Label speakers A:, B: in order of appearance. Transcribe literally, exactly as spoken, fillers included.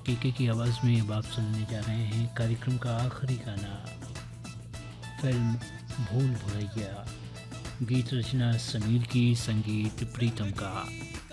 A: केके की आवाज़ में अब आप सुनने जा रहे हैं कार्यक्रम का आखिरी गाना, फिल्म भूल भुलैया। गीत रचना समीर की, संगीत प्रीतम का।